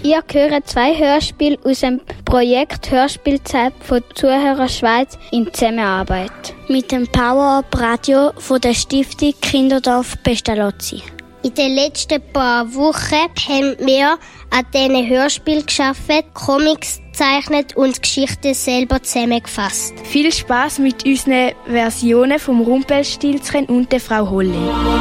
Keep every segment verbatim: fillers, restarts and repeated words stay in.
Ihr hört zwei Hörspiele aus dem Projekt Hörspielzeit von Zuhörer Schweiz in Zusammenarbeit mit dem Power-Up Radio von der Stiftung Kinderdorf Pestalozzi. In den letzten paar Wochen haben wir an diesen Hörspielen gearbeitet, Comics gezeichnet und Geschichten selber zusammengefasst. Viel Spass mit unseren Versionen vom Rumpelstilzchen und der Frau Holle.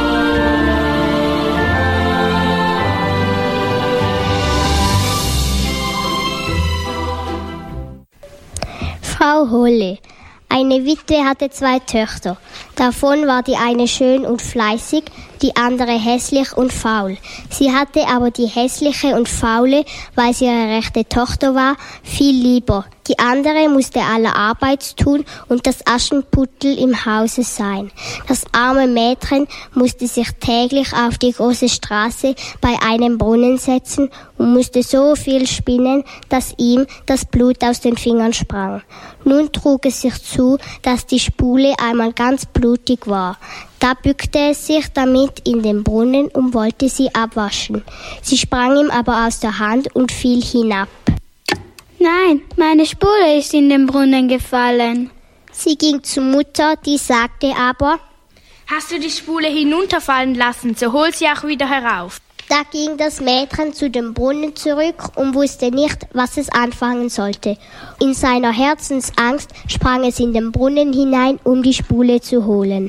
Frau Holle. Eine Witwe hatte zwei Töchter. Davon war die eine schön und fleißig, die andere hässlich und faul. Sie hatte aber die hässliche und faule, weil sie ihre rechte Tochter war, viel lieber. Die andere musste alle Arbeit tun und das Aschenputtel im Hause sein. Das arme Mädchen musste sich täglich auf die große Straße bei einem Brunnen setzen und musste so viel spinnen, dass ihm das Blut aus den Fingern sprang. Nun trug es sich zu, dass die Spule einmal ganz blutig war. Da bückte es sich damit in den Brunnen und wollte sie abwaschen. Sie sprang ihm aber aus der Hand und fiel hinab. Nein, meine Spule ist in den Brunnen gefallen. Sie ging zur Mutter, die sagte aber: Hast du die Spule hinunterfallen lassen, so hol sie auch wieder herauf. Da ging das Mädchen zu dem Brunnen zurück und wusste nicht, was es anfangen sollte. In seiner Herzensangst sprang es in den Brunnen hinein, um die Spule zu holen.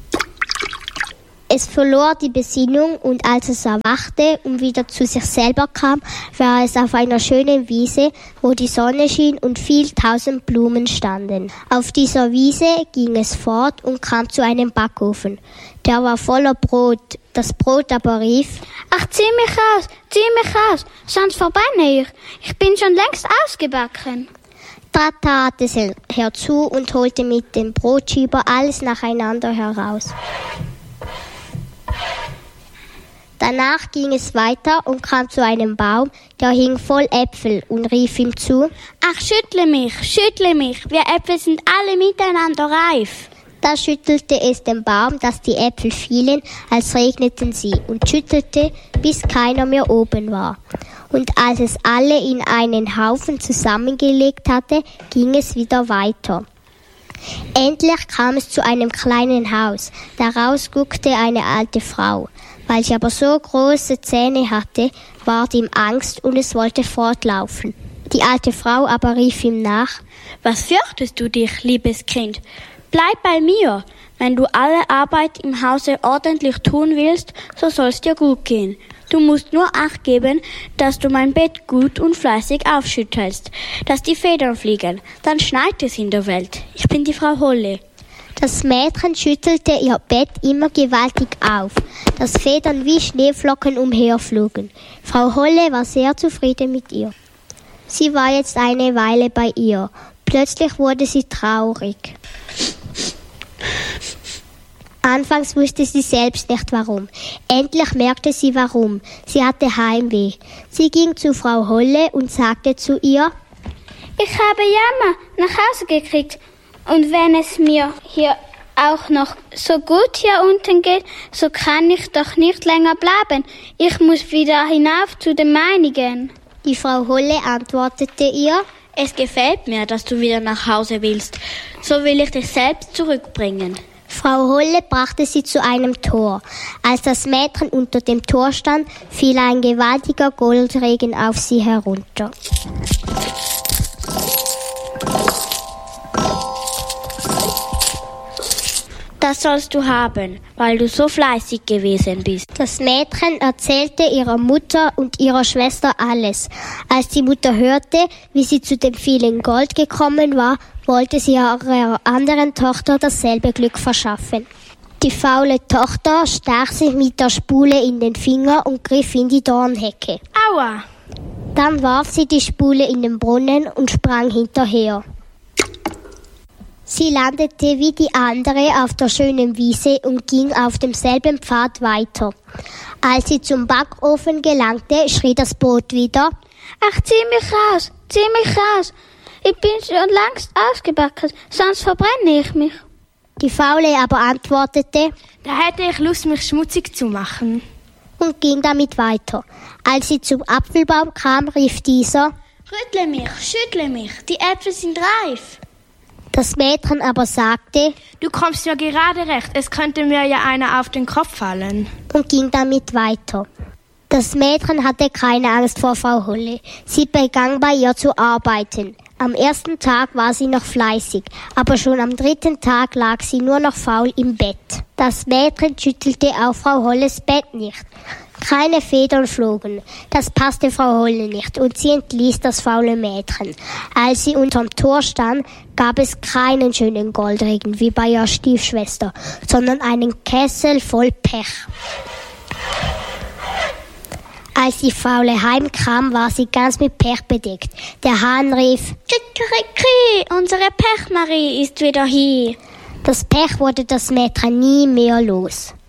Es verlor die Besinnung und als es erwachte und wieder zu sich selber kam, war es auf einer schönen Wiese, wo die Sonne schien und viel tausend Blumen standen. Auf dieser Wiese ging es fort und kam zu einem Backofen. Der war voller Brot. Das Brot aber rief: Ach, zieh mich raus, zieh mich raus, sonst verbrenne ich. Ich bin schon längst ausgebacken. Da tat es herzu und holte mit dem Brotschieber alles nacheinander heraus. Danach ging es weiter und kam zu einem Baum, der hing voll Äpfel und rief ihm zu: Ach, schüttle mich, schüttle mich, wir Äpfel sind alle miteinander reif. Da schüttelte es den Baum, dass die Äpfel fielen, als regneten sie, und schüttelte, bis keiner mehr oben war. Und als es alle in einen Haufen zusammengelegt hatte, ging es wieder weiter. Endlich kam es zu einem kleinen Haus. Daraus guckte eine alte Frau. Weil sie aber so große Zähne hatte, ward ihm Angst und es wollte fortlaufen. Die alte Frau aber rief ihm nach: Was fürchtest du dich, liebes Kind? Bleib bei mir. Wenn du alle Arbeit im Hause ordentlich tun willst, so soll's dir gut gehen. Du musst nur Acht geben, dass du mein Bett gut und fleißig aufschüttelst, dass die Federn fliegen. Dann schneit es in der Welt. Ich bin die Frau Holle. Das Mädchen schüttelte ihr Bett immer gewaltig auf, dass Federn wie Schneeflocken umherflogen. Frau Holle war sehr zufrieden mit ihr. Sie war jetzt eine Weile bei ihr. Plötzlich wurde sie traurig. Anfangs wusste sie selbst nicht warum. Endlich merkte sie warum. Sie hatte Heimweh. Sie ging zu Frau Holle und sagte zu ihr: Ich habe Jammer nach Hause gekriegt. Und wenn es mir hier auch noch so gut hier unten geht, so kann ich doch nicht länger bleiben. Ich muss wieder hinauf zu den meinigen. Die Frau Holle antwortete ihr: Es gefällt mir, dass du wieder nach Hause willst. So will ich dich selbst zurückbringen. Frau Holle brachte sie zu einem Tor. Als das Mädchen unter dem Tor stand, fiel ein gewaltiger Goldregen auf sie herunter. Das sollst du haben, weil du so fleißig gewesen bist. Das Mädchen erzählte ihrer Mutter und ihrer Schwester alles. Als die Mutter hörte, wie sie zu dem vielen Gold gekommen war, wollte sie ihrer anderen Tochter dasselbe Glück verschaffen. Die faule Tochter stach sich mit der Spule in den Finger und griff in die Dornhecke. Aua! Dann warf sie die Spule in den Brunnen und sprang hinterher. Sie landete wie die andere auf der schönen Wiese und ging auf demselben Pfad weiter. Als sie zum Backofen gelangte, schrie das Brot wieder: Ach, zieh mich raus, zieh mich raus. Ich bin schon längst ausgebacken, sonst verbrenne ich mich. Die Faule aber antwortete: Da hätte ich Lust, mich schmutzig zu machen. Und ging damit weiter. Als sie zum Apfelbaum kam, rief dieser: Rüttle mich, schüttle mich, die Äpfel sind reif. Das Mädchen aber sagte: Du kommst ja gerade recht, es könnte mir ja einer auf den Kopf fallen. Und ging damit weiter. Das Mädchen hatte keine Angst vor Frau Holle. Sie begann bei ihr zu arbeiten. Am ersten Tag war sie noch fleißig, aber schon am dritten Tag lag sie nur noch faul im Bett. Das Mädchen schüttelte auch Frau Holles Bett nicht. Keine Federn flogen. Das passte Frau Holle nicht und sie entließ das faule Mädchen. Als sie unterm Tor stand, gab es keinen schönen Goldregen wie bei ihrer Stiefschwester, sondern einen Kessel voll Pech. Als die Faule heimkam, war sie ganz mit Pech bedeckt. Der Hahn rief: Kikeriki, unsere Pechmarie ist wieder hier. Das Pech wurde das Mädchen nie mehr los.